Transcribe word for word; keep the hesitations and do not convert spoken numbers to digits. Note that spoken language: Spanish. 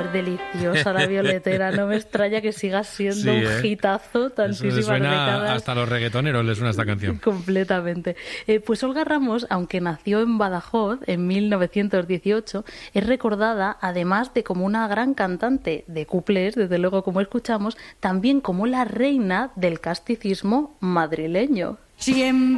es deliciosa la violetera, no me extraña que siga siendo Sí, un ¿eh? hitazo tantísimas Eso le suena décadas. hasta a los reggaetoneros les suena esta canción. Completamente. Eh, pues Olga Ramos, aunque nació en Badajoz en mil novecientos dieciocho, es recordada, además de como una gran cantante de cuplés, desde luego como escuchamos, también como la reina del casticismo madrileño. Siempre